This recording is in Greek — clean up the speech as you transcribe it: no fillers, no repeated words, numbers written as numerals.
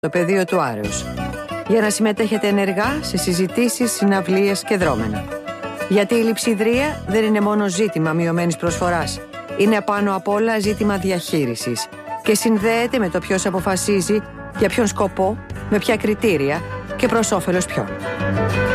το πεδίο του Άρεως, για να συμμετέχετε ενεργά σε συζητήσεις, συναυλίες και δρόμενα. Γιατί η λειψιδρία δεν είναι μόνο ζήτημα μειωμένης προσφοράς. Είναι πάνω απ' όλα ζήτημα διαχείρισης και συνδέεται με το ποιος αποφασίζει για ποιον σκοπό, με ποια κριτήρια και προς όφελος ποιον.